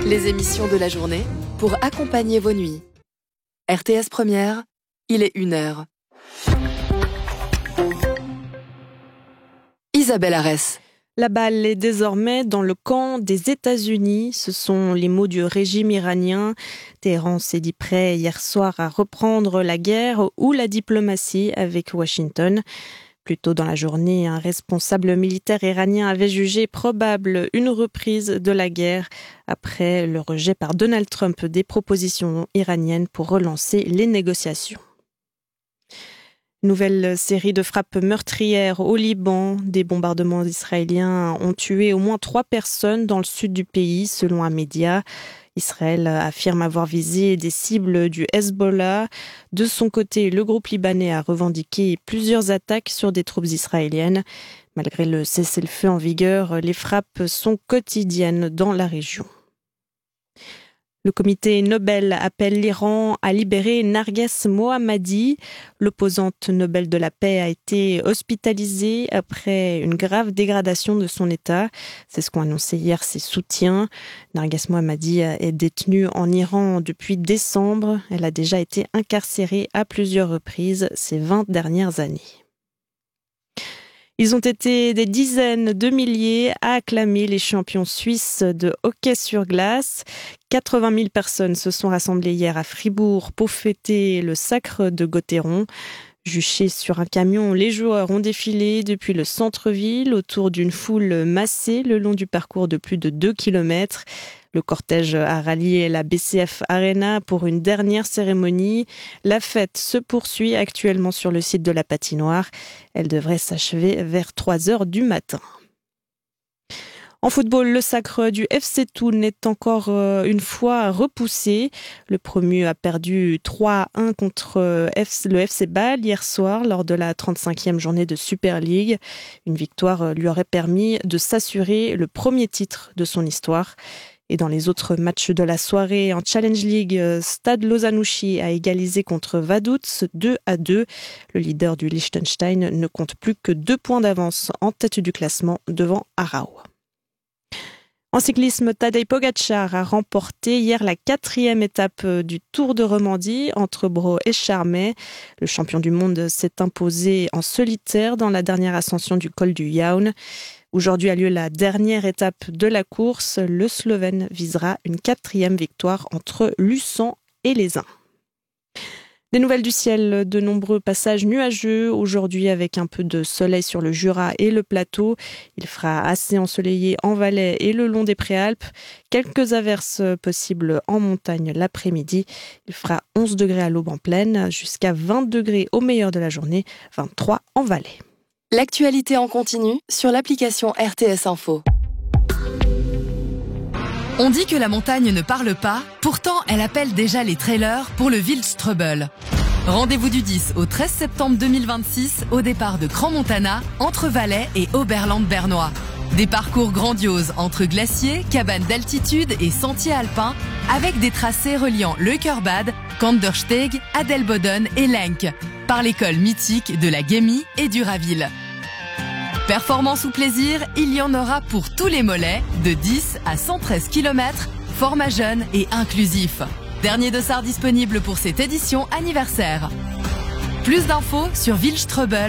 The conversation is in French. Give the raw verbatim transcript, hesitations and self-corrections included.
Les émissions de la journée pour accompagner vos nuits. R T S Première, il est une heure. Isabelle Arès. La balle est désormais dans le camp des États-Unis. Ce sont les mots du régime iranien. Téhéran s'est dit prêt hier soir à reprendre la guerre ou la diplomatie avec Washington. Plus tôt dans la journée, un responsable militaire iranien avait jugé probable une reprise de la guerre après le rejet par Donald Trump des propositions iraniennes pour relancer les négociations. Nouvelle série de frappes meurtrières au Liban. Des bombardements israéliens ont tué au moins trois personnes dans le sud du pays, selon un média. Israël affirme avoir visé des cibles du Hezbollah. De son côté, le groupe libanais a revendiqué plusieurs attaques sur des troupes israéliennes. Malgré le cessez-le-feu en vigueur, les frappes sont quotidiennes dans la région. Le comité Nobel appelle l'Iran à libérer Narges Mohammadi. L'opposante Nobel de la paix a été hospitalisée après une grave dégradation de son état. C'est ce qu'ont annoncé hier ses soutiens. Narges Mohammadi est détenue en Iran depuis décembre. Elle a déjà été incarcérée à plusieurs reprises ces vingt dernières années. Ils ont été des dizaines de milliers à acclamer les champions suisses de hockey sur glace. quatre-vingt mille personnes se sont rassemblées hier à Fribourg pour fêter le sacre de Gauthieron. Juchés sur un camion, les joueurs ont défilé depuis le centre-ville autour d'une foule massée le long du parcours de plus de deux kilomètres. Le cortège a rallié la B C F Arena pour une dernière cérémonie. La fête se poursuit actuellement sur le site de la patinoire. Elle devrait s'achever vers trois heures du matin. En football, le sacre du F C Thun est encore une fois repoussé. Le promu a perdu trois à un contre le F C Bâle hier soir lors de la trente-cinquième journée de Super League. Une victoire lui aurait permis de s'assurer le premier titre de son histoire. Et dans les autres matchs de la soirée, en Challenge League, Stade Lausanne-Ouchy a égalisé contre Vaduz deux à deux. Le leader du Liechtenstein ne compte plus que deux points d'avance en tête du classement devant Aarau. En cyclisme, Tadej Pogačar a remporté hier la quatrième étape du Tour de Romandie entre Braux et Charmey. Le champion du monde s'est imposé en solitaire dans la dernière ascension du col du Jaun. Aujourd'hui a lieu la dernière étape de la course. Le Slovène visera une quatrième victoire entre Luçon et Les Uns. Des nouvelles du ciel, de nombreux passages nuageux aujourd'hui avec un peu de soleil sur le Jura et le plateau. Il fera assez ensoleillé en Valais et le long des Préalpes. Quelques averses possibles en montagne l'après-midi. Il fera onze degrés à l'aube en plaine, jusqu'à vingt degrés au meilleur de la journée, vingt-trois en Valais. L'actualité en continu sur l'application R T S Info. On dit que la montagne ne parle pas, pourtant elle appelle déjà les trailers pour le Wildstrubel. Rendez-vous du dix au treize septembre deux mille vingt-six au départ de Crans-Montana, entre Valais et Oberland-Bernois. Des parcours grandioses entre glaciers, cabanes d'altitude et sentiers alpins, avec des tracés reliant Leukerbad, Kandersteg, Adelboden et Lenk, par l'école mythique de la Gemmi et du Raville. Performance ou plaisir, il y en aura pour tous les mollets, de dix à cent treize kilomètres, format jeune et inclusif. Dernier dossard disponible pour cette édition anniversaire. Plus d'infos sur Wildstrubel.